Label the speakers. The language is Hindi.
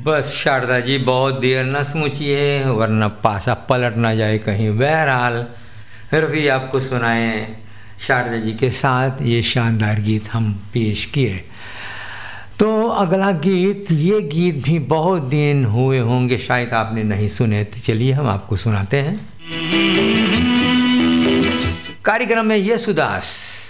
Speaker 1: बस शारदा जी बहुत देर न सोचिए वरना पासा पलट ना जाए कहीं। बहरहाल फिर भी आपको सुनाएं शारदा जी के साथ ये शानदार गीत हम पेश किए। तो अगला गीत, ये गीत भी बहुत दिन हुए होंगे शायद आपने नहीं सुने, तो चलिए हम आपको सुनाते हैं। कार्यक्रम में यशुदास